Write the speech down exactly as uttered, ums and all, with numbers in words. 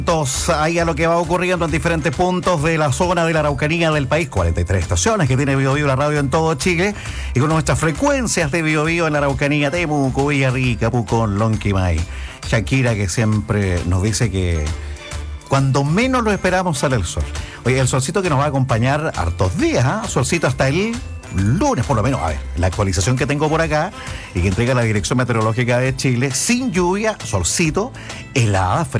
Ahí a lo que va ocurriendo en diferentes puntos de la zona de la Araucanía del país, cuarenta y tres estaciones que tiene Bio Bio la radio en todo Chile, y con nuestras frecuencias de Bio Bio en la Araucanía, Temuco, Villarrica, Pucón, Lonquimay, Shakira, que siempre nos dice que cuando menos lo esperamos sale el sol. Oye, el solcito que nos va a acompañar hartos días, ¿eh? Solcito hasta el lunes, por lo menos, a ver, la actualización que tengo por acá y que entrega la Dirección Meteorológica de Chile, sin lluvia, solcito, helada, fría.